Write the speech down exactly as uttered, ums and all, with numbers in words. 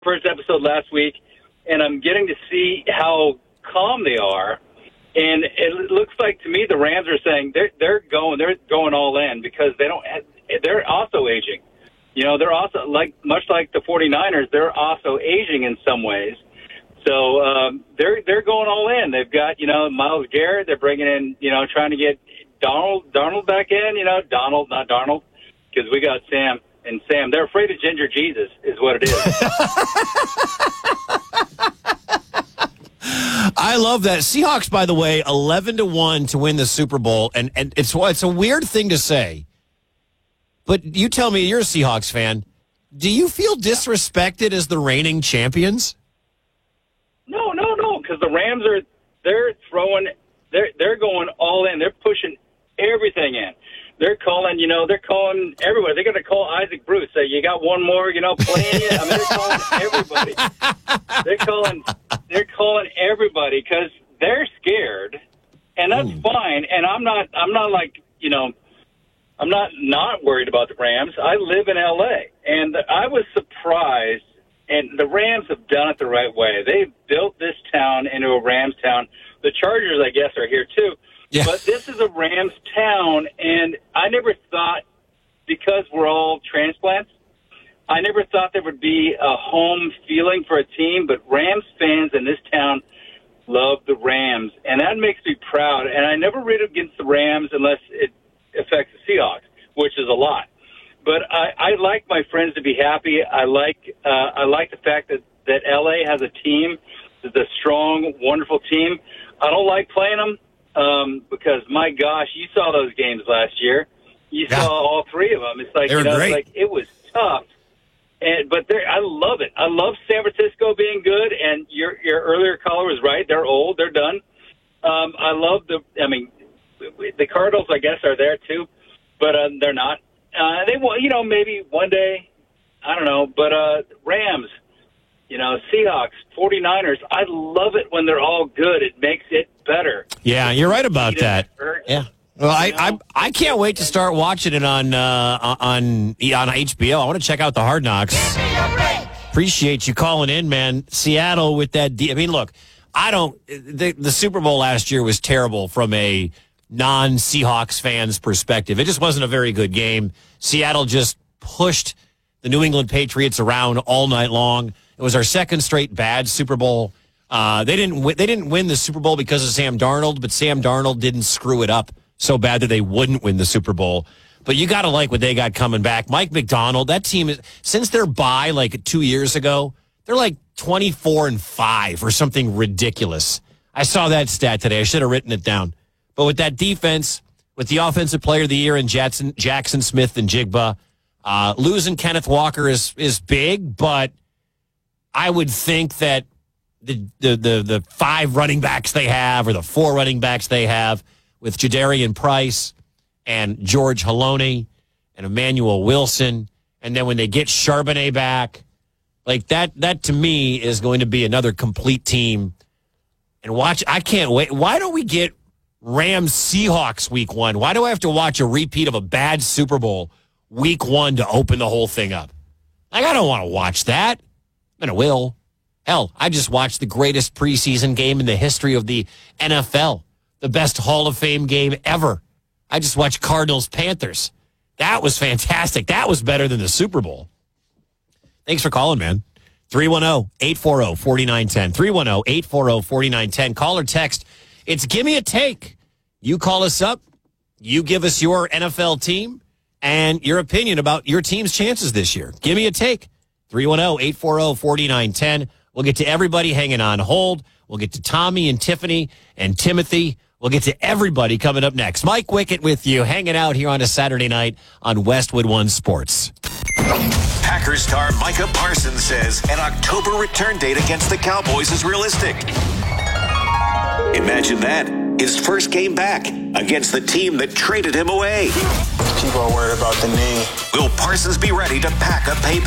first episode last week, and I'm getting to see how calm they are. And it looks like to me the Rams are saying they're they're going they're going all in because they don't have, they're also aging. You know, they're also like much like the 49ers, they're also aging in some ways. So um, they're they're going all in. They've got, you know, Myles Garrett. They're bringing in, you know, trying to get Donald Darnold back in. You know, Donald, not Darnold, because we got Sam and Sam. They're afraid of Ginger Jesus, is what it is. I love that. Seahawks, by the way, eleven to one to win the Super Bowl, and and it's it's a weird thing to say, but you tell me, you're a Seahawks fan. Do you feel disrespected as the reigning champions? No, no, no, because the Rams are they're throwing they're they're going all in. They're pushing everything in. They're calling, you know, they're calling everybody. They're going to call Isaac Bruce. Say, you got one more, you know, playing it. I mean, they're calling everybody. They're calling, they're calling everybody because they're scared, and that's mm. fine. And I'm not, I'm not like, you know, I'm not not worried about the Rams. I live in L A, and I was surprised. And the Rams have done it the right way. They've built this town into a Rams town. The Chargers, I guess, are here too. Yeah. But this is a Rams town, and I never thought, because we're all transplants, I never thought there would be a home feeling for a team, but Rams fans in this town love the Rams, and that makes me proud. And I never root against the Rams unless it affects the Seahawks, which is a lot. But I, I like my friends to be happy. I like uh, I like the fact that, that L A has a team, that's a strong, wonderful team. I don't like playing them. Um, because my gosh, you saw those games last year. You yeah. saw all three of them. It's like, you know, it's like it was tough. And but there, I love it. I love San Francisco being good. And your your earlier caller was right. They're old. They're done. Um, I love the. I mean, the Cardinals, I guess, are there too, but uh, they're not. Uh, they will, you know, maybe one day. I don't know. But uh, Rams. You know, Seahawks, 49ers, I love it when they're all good. It makes it better. Yeah, you're right about that. Yeah. Well, I, I I can't wait to start watching it on uh, on on H B O. I want to check out the Hard Knocks. Appreciate you calling in, man. Seattle with that. D- I mean, look, I don't. The, the Super Bowl last year was terrible from a non-Seahawks fans perspective. It just wasn't a very good game. Seattle just pushed the New England Patriots around all night long. It was our second straight bad Super Bowl. Uh, they didn't win, they didn't win the Super Bowl because of Sam Darnold, but Sam Darnold didn't screw it up so bad that they wouldn't win the Super Bowl. But you got to like what they got coming back. Mike McDonald, that team is, since their bye like two years ago, they're like twenty-four and five or something ridiculous. I saw that stat today. I should have written it down. But with that defense, with the offensive player of the year in Jackson, Jackson Smith and Jigba, uh, losing Kenneth Walker is is big, but I would think that the, the the the five running backs they have, or the four running backs they have, with Jadarian Price and George Haloney and Emmanuel Wilson, and then when they get Charbonnet back, like that, that to me is going to be another complete team. And watch, I can't wait. Why don't we get Rams Seahawks week one? Why do I have to watch a repeat of a bad Super Bowl week one to open the whole thing up? Like, I don't want to watch that. And I will. Hell, I just watched the greatest preseason game in the history of the N F L. The best Hall of Fame game ever. I just watched Cardinals-Panthers. That was fantastic. That was better than the Super Bowl. Thanks for calling, man. three one zero, eight four zero, four nine one zero. three one zero, eight four zero, four nine one zero. Call or text. It's Give Me a Take. You call us up. You give us your N F L team and your opinion about your team's chances this year. Give me a take. three one zero, eight four zero, four nine one zero. We'll get to everybody hanging on hold. We'll get to Tommy and Tiffany and Timothy. We'll get to everybody coming up next. Mike Wickett with you, hanging out here on a Saturday night on Westwood One Sports. Packers star Micah Parsons says an October return date against the Cowboys is realistic. Imagine that. His first game back against the team that traded him away. People are worried about the knee. Will Parsons be ready to pack a payback?